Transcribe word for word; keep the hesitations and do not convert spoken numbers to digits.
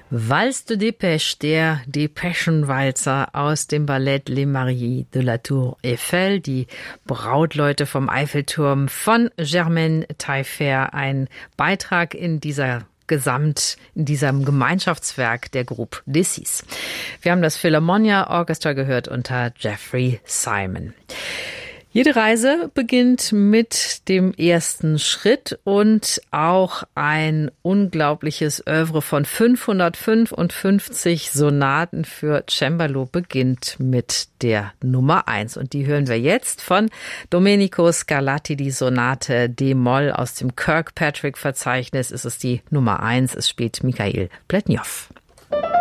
Valse de Dépêche, der Depeschenwalzer aus dem Ballett Les Mariés de la Tour Eiffel, die Brautleute vom Eiffelturm von Germaine Taillefer, ein Beitrag in dieser Gesamt, in diesem Gemeinschaftswerk der Groupe des Six. Wir haben das Philharmonia Orchestra gehört unter Jeffrey Simon. Jede Reise beginnt mit dem ersten Schritt und auch ein unglaubliches Œuvre von fünfhundertfünfundfünfzig Sonaten für Cembalo beginnt mit der Nummer eins. Und die hören wir jetzt von Domenico Scarlatti, die Sonate D-Moll aus dem Kirkpatrick-Verzeichnis. Es ist die Nummer eins, es spielt Mikhail Pletnjow.